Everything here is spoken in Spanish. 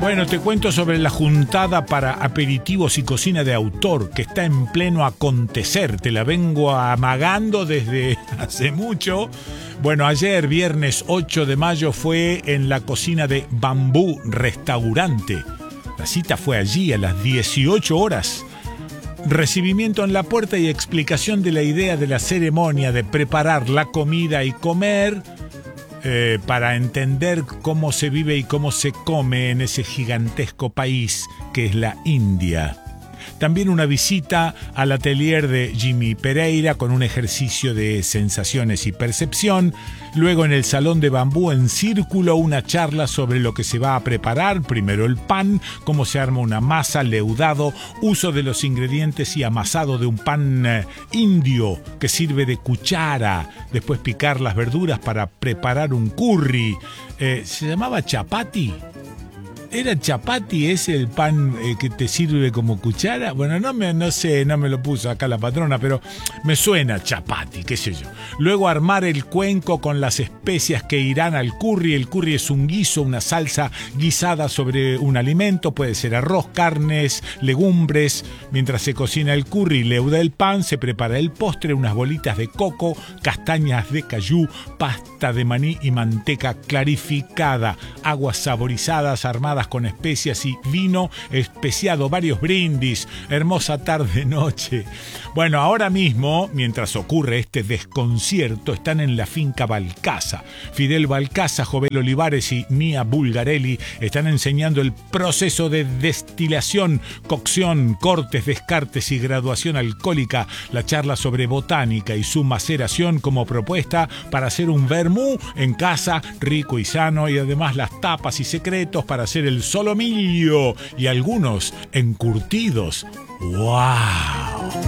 Bueno, te cuento sobre la juntada para aperitivos y cocina de autor que está en pleno acontecer. Te la vengo amagando desde hace mucho. Bueno, ayer, viernes 8 de mayo, fue en la cocina de Bambú Restaurante. La cita fue allí a las 18 horas. Recibimiento en la puerta y explicación de la idea de la ceremonia de preparar la comida y comer para entender cómo se vive y cómo se come en ese gigantesco país que es la India. También una visita al atelier de Jimmy Pereira con un ejercicio de sensaciones y percepción. Luego en el salón de bambú en círculo una charla sobre lo que se va a preparar. Primero el pan, cómo se arma una masa, leudado, uso de los ingredientes y amasado de un pan indio que sirve de cuchara. Después picar las verduras para preparar un curry. ¿Se llamaba chapati? ¿Era chapati ese el pan que te sirve como cuchara? Bueno, no sé, no me lo puso acá la patrona, pero me suena chapati, qué sé yo. Luego armar el cuenco con las especias que irán al curry. El curry es un guiso, una salsa guisada sobre un alimento. Puede ser arroz, carnes, legumbres. Mientras se cocina el curry y leuda el pan, se prepara el postre, unas bolitas de coco, castañas de cayú, pasta de maní y manteca clarificada. Aguas saborizadas armadas con especias y vino especiado, varios brindis, hermosa tarde-noche. Bueno, ahora mismo, mientras ocurre este desconcierto, están en la finca Balcaza. Fidel Balcaza, Jovel Olivares y Mía Bulgarelli están enseñando el proceso de destilación, cocción, cortes, descartes y graduación alcohólica, la charla sobre botánica y su maceración como propuesta para hacer un vermú en casa, rico y sano, y además las tapas y secretos para hacer el solomillo y algunos encurtidos. ¡Wow!